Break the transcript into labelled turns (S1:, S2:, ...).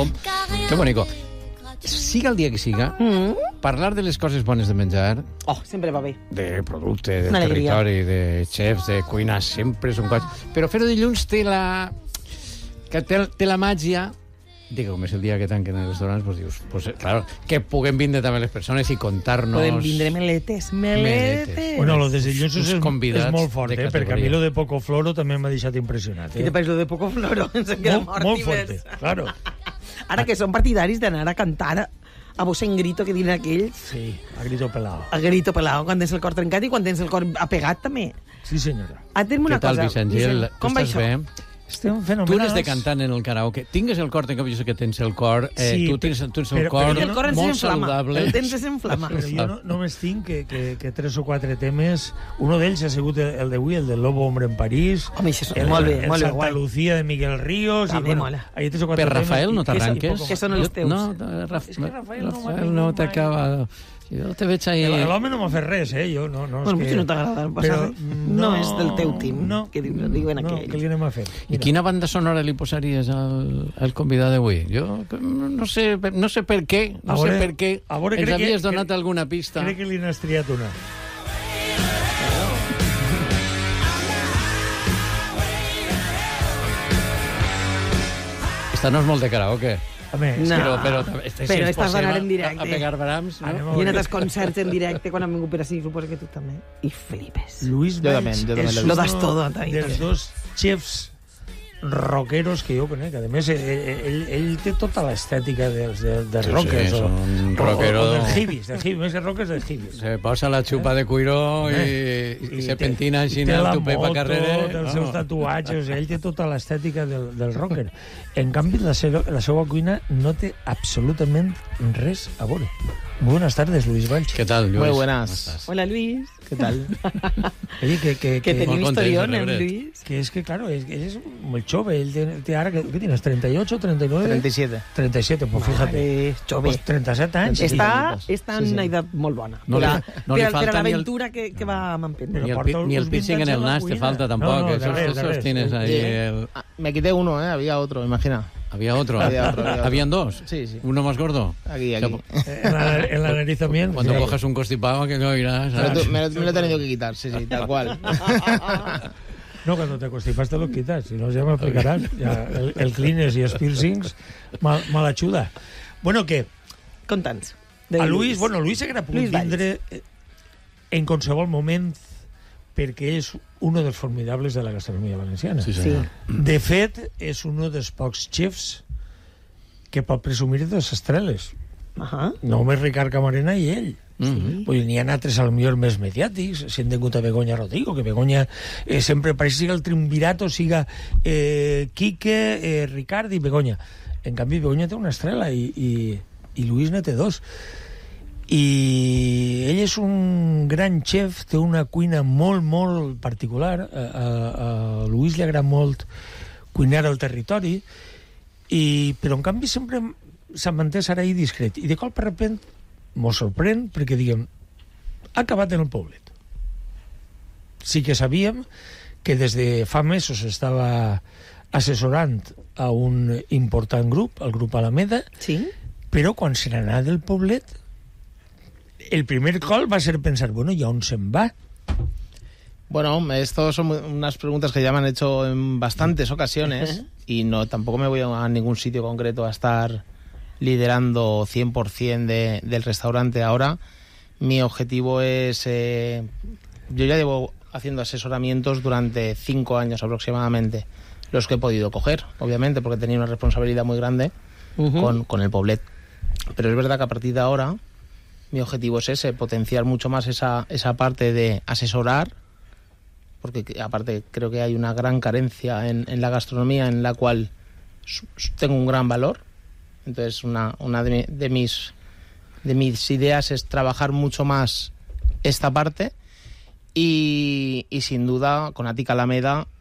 S1: pom. Que bonico. Siga el dia que siga, parlar de les coses bones de menjar,
S2: sempre va bé.
S1: de producte, del
S2: Una alegria.
S1: territori, de xefs, de cuina, sempre és un goig. Però fer-ho dilluns té la màgia de que com és el dia que tanquen els restaurants, doncs dius, claro, que puguem vindre també les persones i contar-nos...
S2: Podem vindre meletes.
S3: Bueno, lo de dilluns és
S1: convidats
S3: molt fort,
S1: de
S3: perquè a mi
S1: categoria.
S3: lo de Poco Floro també m'ha deixat impressionat.
S2: Què te pareix lo de Poco Floro? Ens en queda mort.
S3: Molt fuerte, claro.
S2: Ara que són partidaris d'anar a cantar a voz en grito, que diuen aquells,
S3: Sí, a grito pelado.
S2: a grito pelado, quan tens el cor trencat i quan tens el cor apegat també.
S3: Sí, senyora.
S2: Aten'm una
S1: Què tal,
S2: cosa,
S1: Vicent Gil?
S2: Vicent, com
S1: Tu
S2: va
S1: estàs
S2: això?
S1: bé?
S3: Estem
S1: Tu
S3: fenomenals.
S1: eres de cantant en el karaoke. Tingues el cor, jo sé que tens el cor,
S3: Sí,
S1: tu tens el
S3: però
S1: cor
S2: El cor ens
S1: molt
S2: s'enflama.
S1: saludable.
S2: El temps s'enflama.
S3: Però jo només tinc que 3 o 4 temes. Uno d'ells ha sigut el d'avui, el del Lobo Hombre en París.
S2: Home, això és
S3: el,
S2: molt bé,
S3: el
S2: molt bé,
S3: Santa
S2: guai.
S3: Lucía de Miguel Ríos.
S2: També mola.
S3: Hay 3 o 4
S1: Per
S3: temes.
S1: Rafael no
S3: i
S1: t'arranques?
S2: Que són els teus.
S1: No,
S3: És que Rafael no m'ha
S1: Rafael no t'acaba... Jo te veig ahí...
S3: L'home no m'ha fet res, jo no.
S2: Bueno, potser no t'agrada el passat. No és del teu team, que diuen aquells.
S3: Què li anem a fer?
S1: I quina banda sonora li posaries al convidat d'avui? Jo no sé per què, ens havies donat alguna pista.
S3: Crec que li n'has triat una.
S1: Esta no és molt de karaoke.
S3: Home,
S2: No.
S1: Però
S2: estàs d'anar en directe.
S1: a pegar brams, no?
S3: Anem a
S2: I he
S3: veure.
S2: anat als concerts en directe quan han vingut per així, suposo que tu també. I flipes.
S3: Luis
S4: Jo
S3: Valls
S4: també
S3: és
S2: Lo das
S3: uno
S2: todo, Antoni.
S3: dels dos chefs rockeros que jo conec. A més, ell té tota l'estètica dels rockers.
S1: és un rockero.
S3: O dels hippies. Més que rockers, dels hippies.
S1: Se posa la xupa de cuiro i se pentina així en el tupé pa carrere.
S3: Té els seus tatuatges, ell té tota l'estètica del rocker. En canvi, la seva cuina no té absolutament res a veure. Buenas tardes, Luis Valls.
S1: Què tal, Lluís?
S4: Muy
S1: Com
S4: buenas.
S1: estàs?
S2: Hola, Luis.
S4: ¿Qué tal?
S3: Oye,
S2: Que tenim
S1: molt content,
S2: historión,
S1: Rebret.
S2: Luis.
S3: que es que, claro, ell és molt jove. Ell té ara, ¿qué tienes? ¿38, 39?
S4: 37.
S3: 37, pues fíjate.
S2: Vale, jove.
S3: Pues 37 anys.
S2: Està
S4: Sí.
S2: en una edat molt bona.
S1: No li
S2: per a
S1: falta ni el...
S2: l'aventura que va m'emprendre.
S1: Ni el piercing en el nas te falta tampoc.
S3: No,
S1: Esos tienes ahí.
S4: Ah, me quité uno, había otro, imagina.
S1: Había otro.
S4: Había otro.
S1: ¿Habían dos?
S4: Sí, sí.
S1: ¿Uno más gordo?
S4: Aquí.
S3: En la nariz también.
S1: Cuando cojas un constipado, que no irás.
S4: Me lo he tenido que quitar, sí, tal cual.
S3: No, cuando te constipas te lo quitas, si no ya me explicarás. Ya, el cleaners y els piercings mal ayuda. Bueno, que
S2: Conta'ns.
S3: a Luis haguera pogut
S2: Luis Valls.
S3: vindre en qualsevol moment perquè ell és un dels formidables de la gastronomia valenciana.
S1: Sí,
S2: Sí.
S1: senyor.
S3: De fet, és un dels pocs chefs que pot presumir de les estreles. Només Ricard Camarena i ell. Vull dir, n'hi ha altres al millor més mediàtics. Si hem tingut a Begoña Rodrigo, que Begoña sempre pareix siga el triumvirato, siga Quique, Ricard i Begoña. En canvi, Begoña té una estrela i Luis ne té dos. I ell és un gran xef, té una cuina molt, molt particular. A Luis li agrada molt cuinar al territori, però en canvi sempre s'ha mantès ara ahí discret. I de cop per repent mos sorprèn perquè diguem, ha acabat en el poblet. Sí que sabíem que des de fa mesos estava assessorant a un important grup, el grup Alameda,
S2: Sí?
S3: però quan se n'anà del poblet, el primer col va ser pensar, bueno, ¿y a on se'n va?
S4: Bueno, esto son unas preguntas que ya me han hecho en bastantes ocasiones y no tampoco me voy a ningún sitio concreto a estar liderando 100% del restaurante ahora. Mi objetivo es... yo ya llevo haciendo asesoramientos durante 5 años aproximadamente, los que he podido coger, obviamente, porque tenía una responsabilidad muy grande con el Poblet. Pero es verdad que a partir de ahora mi objetivo es ese, potenciar mucho más esa parte de asesorar, porque aparte creo que hay una gran carencia en la gastronomía en la cual tengo un gran valor. Entonces una de mis ideas es trabajar mucho más esta parte y sin duda con Atica Alameda